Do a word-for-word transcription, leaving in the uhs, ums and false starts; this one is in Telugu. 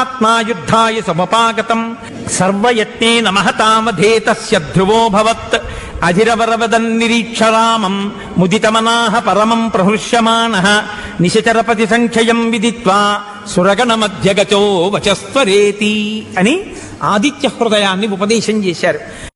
ఆత్మాయుద్ధాయ సముపాగతం సర్వయత్నేన మహతామధేతస్య ధ్రువో భవత్ అధిరవరవదన్నిరీక్షరామం ముదితమనాః పరమం ప్రహృష్యమాణః నిశచరపతి సంఖ్యయం విదిత్వా సురగణ మధ్యగతో వచస్వరేతి అని ఆదిత్య హృదయాన్ని ఉపదేశం చేశారు.